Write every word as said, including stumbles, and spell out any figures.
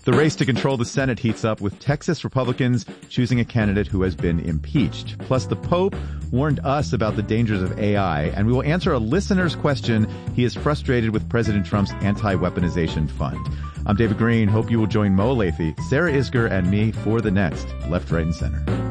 The race to control the Senate heats up with Texas Republicans choosing a candidate who has been impeached. Plus, the Pope warned us about the dangers of A I, and we will answer a listener's question. He is frustrated with President Trump's anti-weaponization fund. I'm David Green. Hope you will join Mo Lathey, Sarah Isgur, and me for the next Left, Right, and Center.